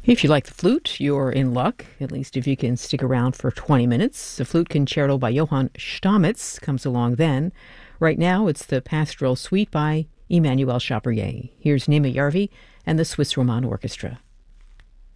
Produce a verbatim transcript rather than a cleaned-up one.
If you like the flute, you're in luck, at least if you can stick around for twenty minutes. The Flute Concerto by Johann Stamitz comes along then. Right now, it's the Pastoral Suite by Emmanuel Chabrier. Here's Nima Yarvi and the Swiss Roman Orchestra.